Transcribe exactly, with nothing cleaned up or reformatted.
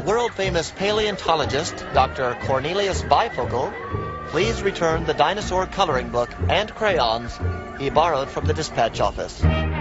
world-famous paleontologist, Doctor Cornelius Bifocal, please return the dinosaur coloring book and crayons he borrowed from the dispatch office.